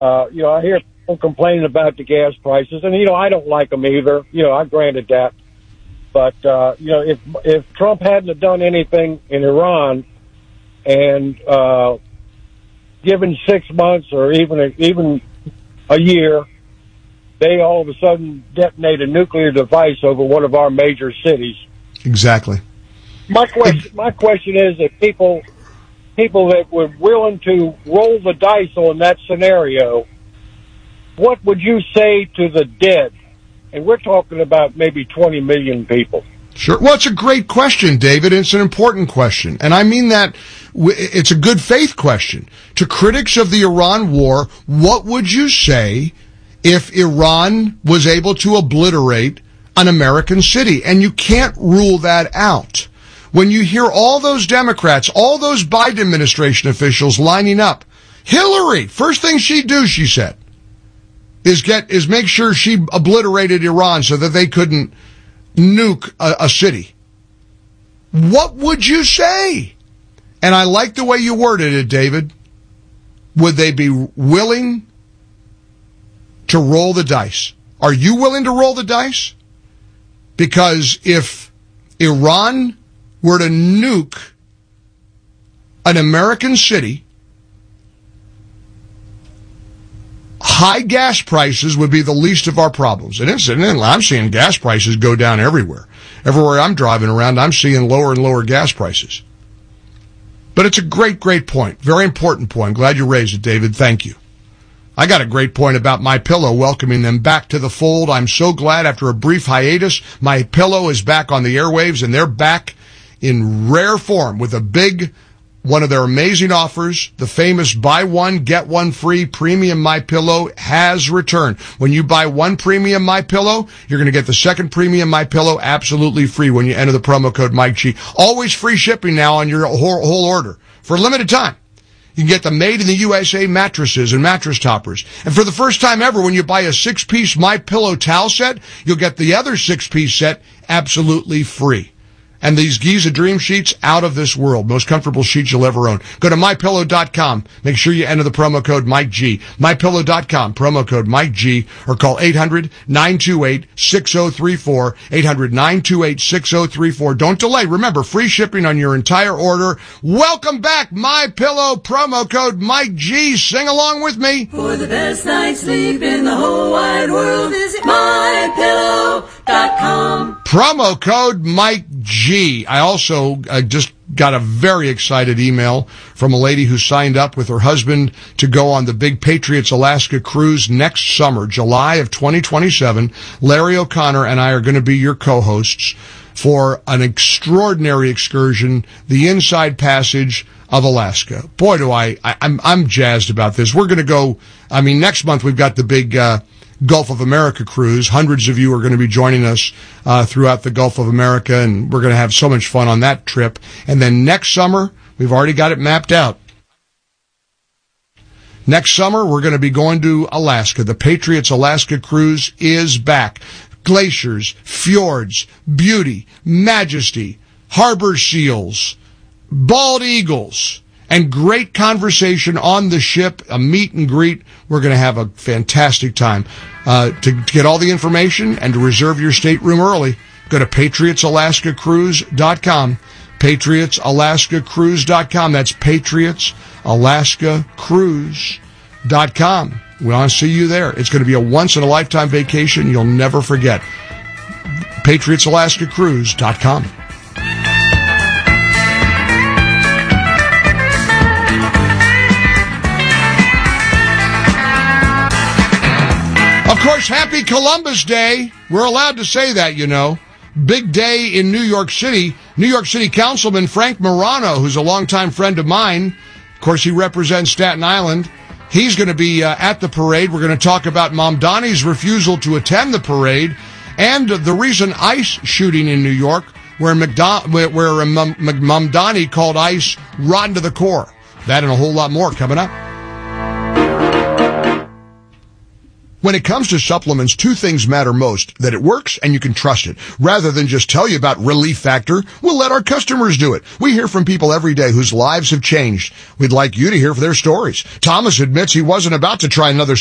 I hear people complaining about the gas prices, and, I don't like them either. I granted that. But, if Trump hadn't have done anything in Iran and given 6 months or even a year, they all of a sudden detonate a nuclear device over one of our major cities. Exactly. My question is, if people that were willing to roll the dice on that scenario, what would you say to the dead? And we're talking about maybe 20 million people. Sure. Well, it's a great question, David. It's an important question. And I mean that it's a good faith question. To critics of the Iran war, what would you say if Iran was able to obliterate an American city? And you can't rule that out. When you hear all those Democrats, all those Biden administration officials lining up, Hillary, first thing she'd do, she said, is make sure she obliterated Iran so that they couldn't nuke a city. What would you say? And I like the way you worded it, David. Would they be willing to roll the dice? Are you willing to roll the dice? Because if Iran were to nuke an American city, high gas prices would be the least of our problems. And incidentally, I'm seeing gas prices go down everywhere. Everywhere I'm driving around, I'm seeing lower and lower gas prices. But it's a great, great point. Very important point. Glad you raised it, David. Thank you. I got a great point about MyPillow welcoming them back to the fold. I'm so glad after a brief hiatus, MyPillow is back on the airwaves, and they're back in rare form with one of their amazing offers. The famous buy one, get one free premium MyPillow has returned. When you buy one premium MyPillow, you're going to get the second premium MyPillow absolutely free when you enter the promo code Mike G. Always free shipping now on your whole order for a limited time. You can get the made in the USA mattresses and mattress toppers. And for the first time ever, when you buy a 6-piece MyPillow towel set, you'll get the other 6-piece set absolutely free. And these Giza Dream Sheets, out of this world. Most comfortable sheets you'll ever own. Go to MyPillow.com. Make sure you enter the promo code Mike G. MyPillow.com, promo code Mike G, or call 800-928-6034. 800-928-6034. Don't delay. Remember, free shipping on your entire order. Welcome back, MyPillow, promo code Mike G. Sing along with me. For the best night's sleep in the whole wide world, visit MyPillow.com. Promo code Mike G. I also just got a very excited email from a lady who signed up with her husband to go on the big Patriots Alaska cruise next summer, July of 2027. Larry O'Connor and I are going to be your co-hosts for an extraordinary excursion, the Inside Passage of Alaska. Boy, I'm jazzed about this. We're going to go, next month we've got the big Gulf of America cruise. Hundreds of you are going to be joining us throughout the Gulf of America, and we're going to have so much fun on that trip. And then next summer, we've already got it mapped out. Next summer, we're going to be going to Alaska. The Patriots Alaska cruise is back. Glaciers, fjords, beauty, majesty, harbor seals, bald eagles, and great conversation on the ship, a meet and greet. We're going to have a fantastic time. To get all the information and to reserve your stateroom early, go to PatriotsAlaskaCruise.com. PatriotsAlaskaCruise.com. That's PatriotsAlaskaCruise.com. We want to see you there. It's going to be a once-in-a-lifetime vacation you'll never forget. PatriotsAlaskaCruise.com. Of course, happy Columbus Day. We're allowed to say that, you know. Big day in New York City. New York City Councilman Frank Morano, who's a longtime friend of mine. Of course, he represents Staten Island. He's going to be at the parade. We're going to talk about Mamdani's refusal to attend the parade and the recent ICE shooting in New York where Mamdani called ICE rotten to the core. That and a whole lot more coming up. When it comes to supplements, two things matter most: that it works and you can trust it. Rather than just tell you about Relief Factor, we'll let our customers do it. We hear from people every day whose lives have changed. We'd like you to hear their stories. Thomas admits he wasn't about to try another